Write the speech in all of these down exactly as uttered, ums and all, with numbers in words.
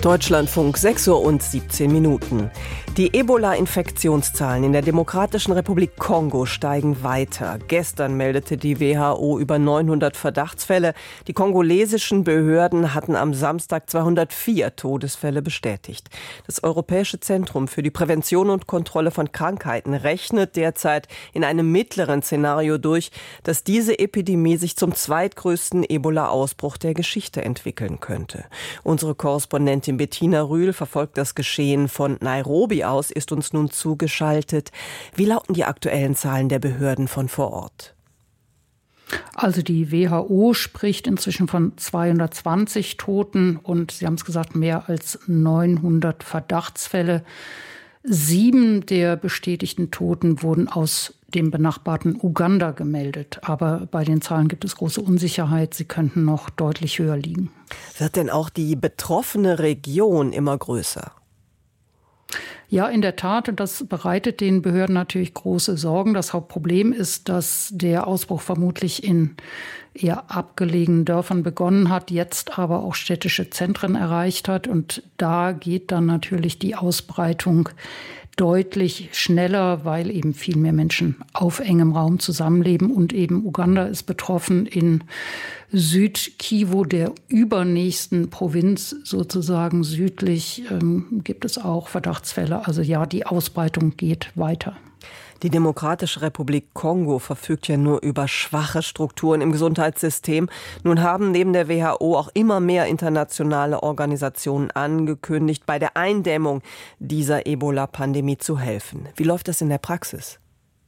Deutschlandfunk, sechs Uhr und siebzehn Minuten. Die Ebola-Infektionszahlen in der Demokratischen Republik Kongo steigen weiter. Gestern meldete die W H O über neunhundert Verdachtsfälle. Die kongolesischen Behörden hatten am Samstag zweihundertvier Todesfälle bestätigt. Das Europäische Zentrum für die Prävention und Kontrolle von Krankheiten rechnet derzeit in einem mittleren Szenario durch, dass diese Epidemie sich zum zweitgrößten Ebola-Ausbruch der Geschichte entwickeln könnte. Unsere Korrespondentin Bettina Rühl verfolgt das Geschehen von Nairobi aus, ist uns nun zugeschaltet. Wie lauten die aktuellen Zahlen der Behörden von vor Ort? Also die W H O spricht inzwischen von zweihundertzwanzig Toten und Sie haben es gesagt, mehr als neunhundert Verdachtsfälle. Sieben der bestätigten Toten wurden aus dem benachbarten Uganda gemeldet. Aber bei den Zahlen gibt es große Unsicherheit. Sie könnten noch deutlich höher liegen. Wird denn auch die betroffene Region immer größer? Ja, in der Tat. Und das bereitet den Behörden natürlich große Sorgen. Das Hauptproblem ist, dass der Ausbruch vermutlich in eher abgelegenen Dörfern begonnen hat, jetzt aber auch städtische Zentren erreicht hat. Und da geht dann natürlich die Ausbreitung deutlich schneller, weil eben viel mehr Menschen auf engem Raum zusammenleben. Und eben Uganda ist betroffen. In Südkivu, der übernächsten Provinz sozusagen südlich, ähm, gibt es auch Verdachtsfälle. Also ja, die Ausbreitung geht weiter. Die Demokratische Republik Kongo verfügt ja nur über schwache Strukturen im Gesundheitssystem. Nun haben neben der W H O auch immer mehr internationale Organisationen angekündigt, bei der Eindämmung dieser Ebola-Pandemie zu helfen. Wie läuft das in der Praxis?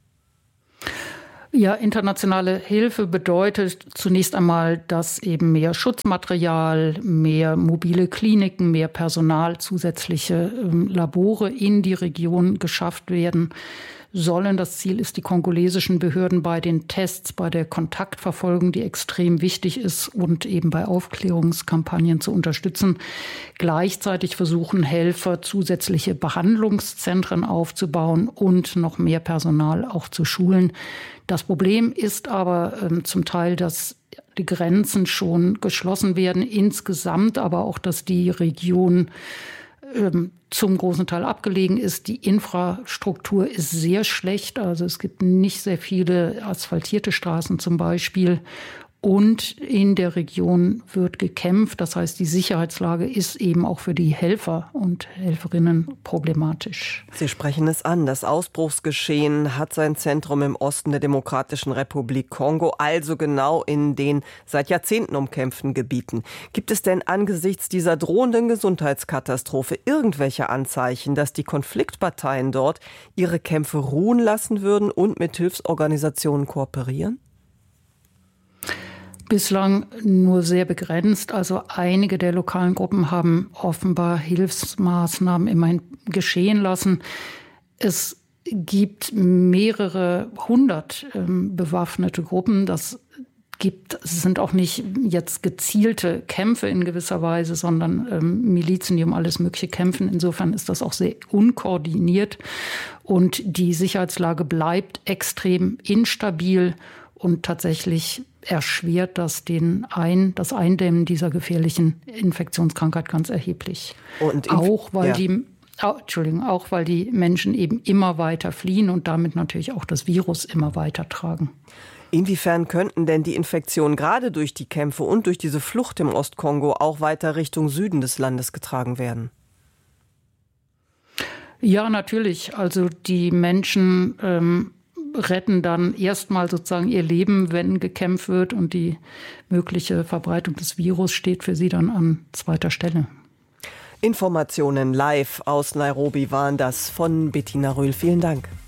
Ja, internationale Hilfe bedeutet zunächst einmal, dass eben mehr Schutzmaterial, mehr mobile Kliniken, mehr Personal, zusätzliche ähm, Labore in die Region geschafft werden sollen. Das Ziel ist, die kongolesischen Behörden bei den Tests, bei der Kontaktverfolgung, die extrem wichtig ist, und eben bei Aufklärungskampagnen zu unterstützen. Gleichzeitig versuchen Helfer, zusätzliche Behandlungszentren aufzubauen und noch mehr Personal auch zu schulen. Das Problem ist aber ähm, zum Teil, dass die Grenzen schon geschlossen werden insgesamt, aber auch, dass die Region ähm, zum großen Teil abgelegen ist. Die Infrastruktur ist sehr schlecht. Also es gibt nicht sehr viele asphaltierte Straßen zum Beispiel. Und in der Region wird gekämpft. Das heißt, die Sicherheitslage ist eben auch für die Helfer und Helferinnen problematisch. Sie sprechen es an. Das Ausbruchsgeschehen hat sein Zentrum im Osten der Demokratischen Republik Kongo, also genau in den seit Jahrzehnten umkämpften Gebieten. Gibt es denn angesichts dieser drohenden Gesundheitskatastrophe irgendwelche Anzeichen, dass die Konfliktparteien dort ihre Kämpfe ruhen lassen würden und mit Hilfsorganisationen kooperieren? Bislang nur sehr begrenzt. Also einige der lokalen Gruppen haben offenbar Hilfsmaßnahmen immerhin geschehen lassen. Es gibt mehrere hundert ähm, bewaffnete Gruppen. Das gibt, es sind auch nicht jetzt gezielte Kämpfe in gewisser Weise, sondern ähm, Milizen, die um alles Mögliche kämpfen. Insofern ist das auch sehr unkoordiniert. Und die Sicherheitslage bleibt extrem instabil und tatsächlich erschwert das den ein, das Eindämmen dieser gefährlichen Infektionskrankheit ganz erheblich. Und Inf- auch weil ja. die oh, Entschuldigung, auch weil die Menschen eben immer weiter fliehen und damit natürlich auch das Virus immer weiter tragen. Inwiefern könnten denn die Infektionen gerade durch die Kämpfe und durch diese Flucht im Ostkongo auch weiter Richtung Süden des Landes getragen werden? Ja, natürlich. Also die Menschen ähm, retten dann erstmal sozusagen ihr Leben, wenn gekämpft wird, und die mögliche Verbreitung des Virus steht für sie dann an zweiter Stelle. Informationen live aus Nairobi waren das von Bettina Rühl. Vielen Dank.